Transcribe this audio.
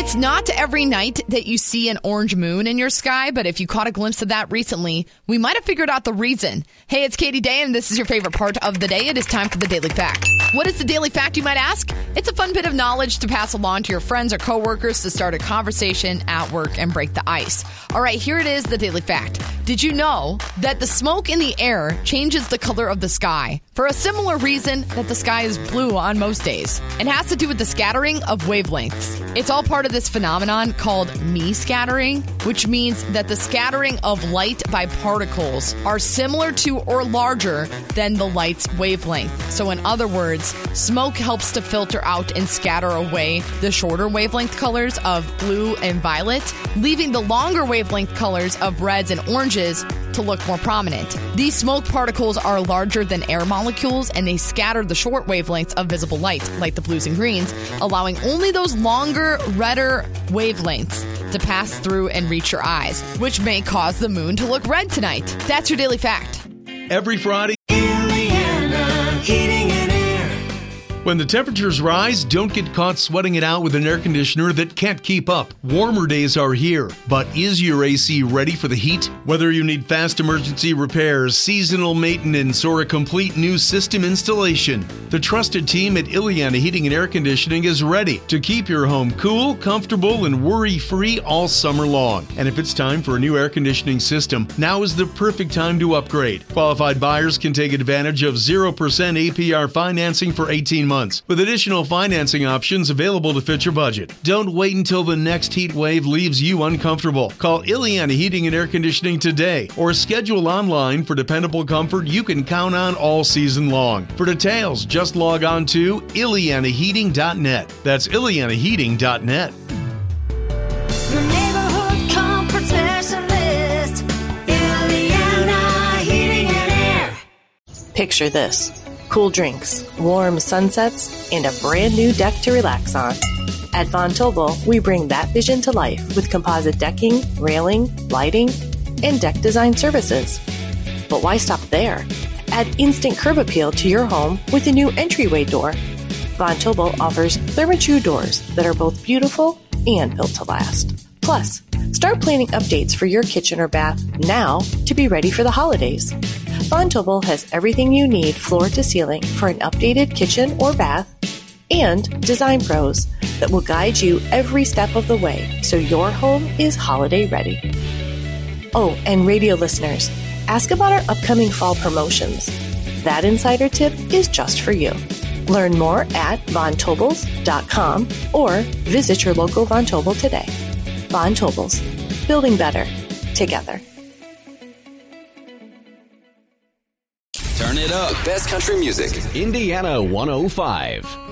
It's not every night that you see an orange moon in your sky, but if you caught a glimpse of that recently, we might have figured out the reason. Hey, it's Katie Day, and this is your favorite part of the day. It is time for the Daily Fact. What is the Daily Fact, you might ask? It's a fun bit of knowledge to pass along to your friends or coworkers to start a conversation at work and break the ice. All right, here it is, the Daily Fact. Did you know that the smoke in the air changes the color of the sky for a similar reason that the sky is blue on most days? It has to do with the scattering of wavelengths. It's all part of this phenomenon called me-scattering, which means that the scattering of light by particles are similar to or larger than the light's wavelength. So in other words, smoke helps to filter out and scatter away the shorter wavelength colors of blue and violet, leaving the longer wavelength colors of reds and oranges to look more prominent. These smoke particles are larger than air molecules, and they scatter the short wavelengths of visible light, like the blues and greens, allowing only those longer, redder wavelengths to pass through and reach your eyes, which may cause the moon to look red tonight. That's your Daily Fact. Every Friday, Indiana Heating and Air. when the temperatures rise, don't get caught sweating it out with an air conditioner that can't keep up. Warmer days are here, but is your AC ready for the heat? Whether you need fast emergency repairs, seasonal maintenance, or a complete new system installation, the trusted team at Ileana Heating and Air Conditioning is ready to keep your home cool, comfortable, and worry-free all summer long. And if it's time for a new air conditioning system, now is the perfect time to upgrade. Qualified buyers can take advantage of 0% APR financing for 18 months, with additional financing options available to fit your budget. Don't wait until the next heat wave leaves you uncomfortable. Call Ileana Heating and Air Conditioning today, or schedule online for dependable comfort you can count on all season long. For details, just log on to IleanaHeating.net. That's IleanaHeating.net. Your neighborhood comfort specialist, Ileana Heating and Air. Picture this. Cool drinks, warm sunsets, and a brand new deck to relax on. At Von Tobel, we bring that vision to life with composite decking, railing, lighting, and deck design services. But why stop there? Add instant curb appeal to your home with a new entryway door. Von Tobel offers Therma-Tru doors that are both beautiful and built to last. Plus, start planning updates for your kitchen or bath now to be ready for the holidays. Von Tobel has everything you need floor to ceiling for an updated kitchen or bath, and design pros that will guide you every step of the way so your home is holiday ready. Oh, and radio listeners, ask about our upcoming fall promotions. That insider tip is just for you. Learn more at VonTobels.com or visit your local Von Tobel today. Von Tobels, building better together. Turn it up. Best country music. Indiana 105.